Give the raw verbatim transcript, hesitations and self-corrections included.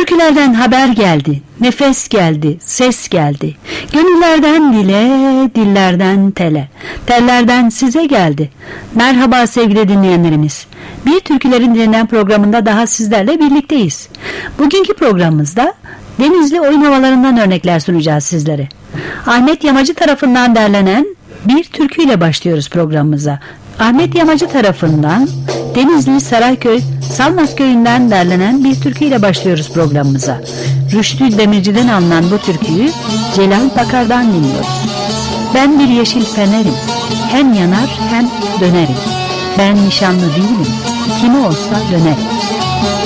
Türkülerden haber geldi, nefes geldi, ses geldi. Gönüllerden dile, dillerden tele, tellerden size geldi. Merhaba sevgili dinleyenlerimiz. Bir Türkülerin Dilinden programında daha sizlerle birlikteyiz. Bugünkü programımızda Denizli oyun havalarından örnekler sunacağız sizlere. Ahmet Yamacı tarafından derlenen bir türküyle başlıyoruz programımıza. Ahmet Yamacı tarafından Denizli Sarayköy Salmaz köyünden derlenen bir türküyle başlıyoruz programımıza. Rüştü Demirci'den alınan bu türküyü Celal Bakar'dan dinliyoruz. Ben bir yeşil fenerim, hem yanar hem dönerim. Ben nişanlı değilim, kimi olsa dönerim.